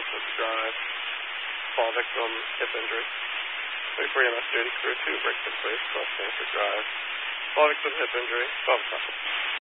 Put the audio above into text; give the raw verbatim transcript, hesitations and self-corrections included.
Stanford Drive. Fall victim, hip injury. twenty-four E M S duty, crew two, breaks in place, twelve Stanford Drive. Fall victim, hip injury, twelve o'clock.